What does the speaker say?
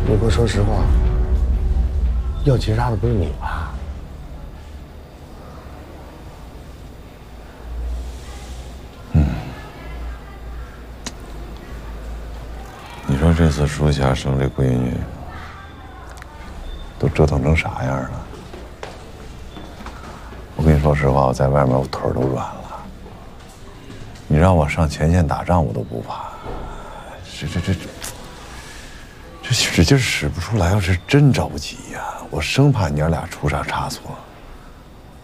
你给我说实话，要结扎的不是你吧？ 你说这次属下生这闺女，都折腾成啥样了？我跟你说实话，我在外面我腿都软了。你让我上前线打仗，我都不怕。这使劲使不出来，我是真着急呀！我生怕娘俩出啥差错。